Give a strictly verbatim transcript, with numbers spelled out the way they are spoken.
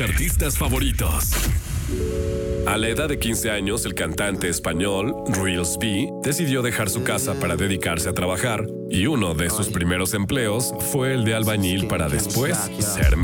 Artistas favoritos. A la edad de quince años, el cantante español Reels B decidió dejar su casa para dedicarse a trabajar, y uno de sus primeros empleos fue el de albañil para después ser